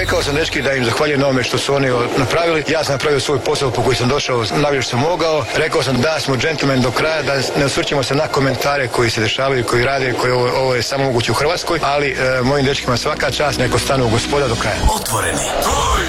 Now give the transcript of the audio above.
Rekao sam dečki da im zahvaljujem na ovome što su oni napravili. Ja sam napravio svoj posao po koji sam došao, najbolje što sam mogao. Rekao sam da smo džentlmen do kraja, da ne osvrćemo se na komentare koji se dešavaju, koji rade, koji ovo je samo moguće u Hrvatskoj, ali mojim dečkima svaka čast, neko stanu u gospoda do kraja. Otvoreni.